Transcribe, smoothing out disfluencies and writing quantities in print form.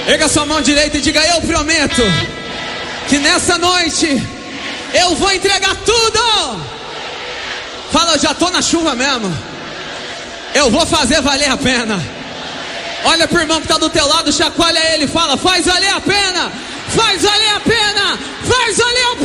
Erga sua mão direita e diga: eu prometo que nessa noite eu vou entregar tudo. Fala: eu já tô na chuva mesmo. Eu vou fazer valer a pena. Olha pro irmão que tá do teu lado, chacoalha ele, fala: faz valer a pena, faz valer a pena, faz valer a